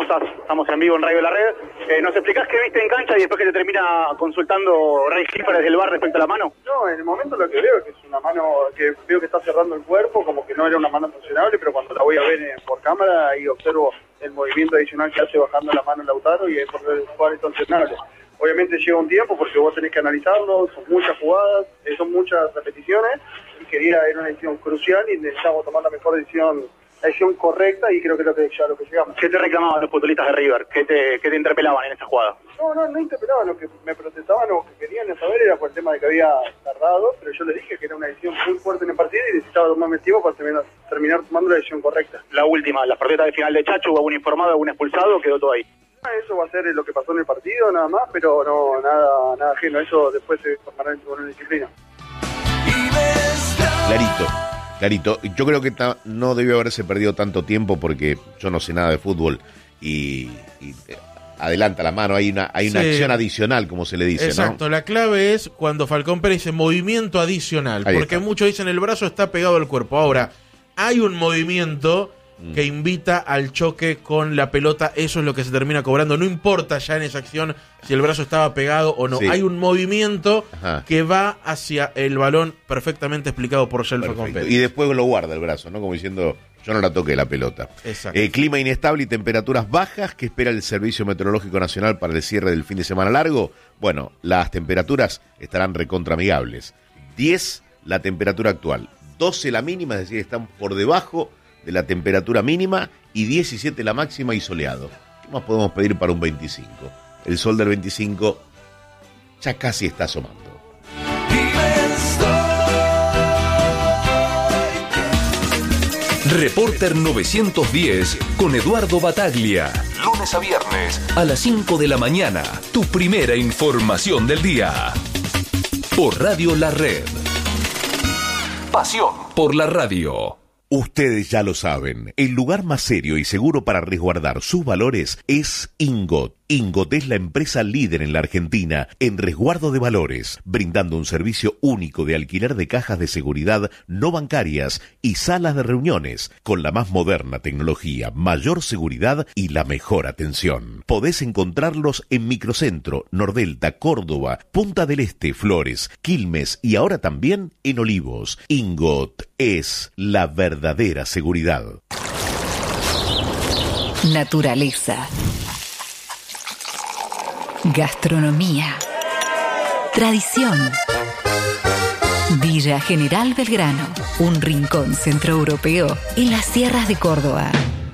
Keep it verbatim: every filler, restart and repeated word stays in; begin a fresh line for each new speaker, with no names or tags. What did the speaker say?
estás? Estamos en vivo en Radio La Red. Eh, ¿Nos explicás qué viste en cancha y después que te termina consultando Ray Schiffer desde el bar respecto a la mano?
No, en el momento lo que veo es que es una mano que veo que está cerrando el cuerpo, como que no era una mano funcionable, pero cuando la voy a ver eh, por cámara, ahí observo el movimiento adicional que hace bajando la mano Lautaro y es por el cual es sancionable. Obviamente lleva un tiempo porque vos tenés que analizarlo, son muchas jugadas, eh, son muchas repeticiones, y quería, era una decisión crucial y necesitamos tomar la mejor decisión, la decisión correcta, y creo que es lo que, ya lo que llegamos.
¿Qué te reclamaban los futbolistas de River? ¿Qué te, qué te interpelaban en esa jugada?
No, no, no interpelaban, lo que me protestaban o que querían saber era por el tema de que había tardado, pero yo les dije que era una decisión muy fuerte en el partido y necesitaba tomarme el tiempo para terminar, terminar tomando la decisión correcta.
La última, las protestas de final de Chacho, ¿hubo algún informado, algún expulsado? ¿Quedó todo ahí?
Eso va a ser lo que pasó en el partido, nada más, pero no, nada, nada ajeno, eso después se formará en una disciplina.
Clarito. Clarito, yo creo que ta, no debió haberse perdido tanto tiempo porque yo no sé nada de fútbol y, y eh, adelanta la mano, hay una hay una sí. acción adicional, como se le dice.
Exacto, ¿no? La clave es cuando Falcón Pérez dice movimiento adicional, ahí porque está. Muchos dicen el brazo está pegado al cuerpo. Ahora, hay un movimiento mm. que invita al choque con la pelota, eso es lo que se termina cobrando, no importa ya en esa acción si el brazo estaba pegado o no, sí. hay un movimiento Ajá. que va hacia el balón, perfectamente explicado por Shelford Pérez.
Y después lo guarda el brazo, ¿no? Como diciendo, yo no la toqué la pelota.
Exacto.
Eh, clima inestable y temperaturas bajas que espera el Servicio Meteorológico Nacional para el cierre del fin de semana largo. Bueno, las temperaturas estarán recontraamigables. diez la temperatura actual, doce la mínima, es decir, están por debajo de la temperatura mínima, y diecisiete la máxima y soleado. ¿Qué más podemos pedir para un veinticinco? El sol del veinticinco ya casi está asomando.
Reporter novecientos diez con Eduardo Bataglia. Lunes a viernes a las cinco de la mañana. Tu primera información del día. Por Radio La Red. Pasión por la radio.
Ustedes ya lo saben, el lugar más serio y seguro para resguardar sus valores es Ingot. Ingot es la empresa líder en la Argentina en resguardo de valores, brindando un servicio único de alquiler de cajas de seguridad no bancarias y salas de reuniones, con la más moderna tecnología, mayor seguridad y la mejor atención. Podés encontrarlos en Microcentro, Nordelta, Córdoba, Punta del Este, Flores, Quilmes y ahora también en Olivos. Ingot es la verdadera seguridad.
Naturaleza. Gastronomía. Tradición. Villa General Belgrano, un rincón centroeuropeo en las sierras de Córdoba.